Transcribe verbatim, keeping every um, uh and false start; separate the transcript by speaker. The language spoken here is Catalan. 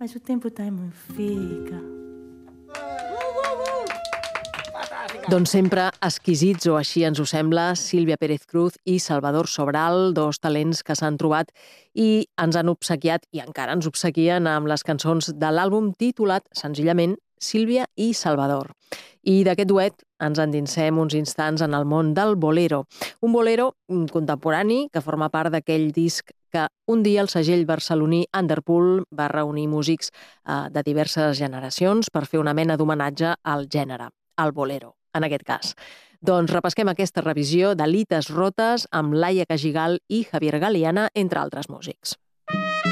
Speaker 1: mas o tempo tá muito fica.
Speaker 2: Doncs sempre exquisits, o així ens ho sembla, Sílvia Pérez Cruz i Salvador Sobral, dos talents que s'han trobat i ens han obsequiat, i encara ens obsequien, amb les cançons de l'àlbum titulat, senzillament, Sílvia i Salvador. I d'aquest duet ens endinsem uns instants en el món del bolero. Un bolero contemporani que forma part d'aquell disc que un dia el segell barceloní Underpool va reunir músics eh, de diverses generacions per fer una mena d'homenatge al gènere, al bolero, en aquest cas. Doncs repesquem aquesta revisió d'Alites Rotes amb Laia Cagigal i Javier Galiana, entre altres músics.